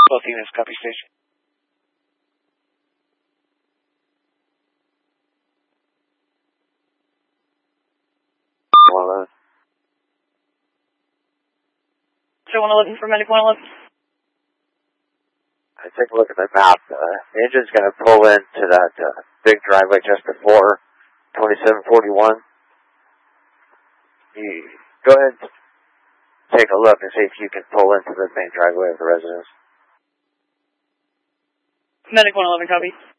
Both units, copy station. So 111 for medic 111. I take a look at the map. The engine's going to pull into that big driveway just before 2741. You go ahead and take a look and see if you can pull into the main driveway of the residence. Medic 111, copy.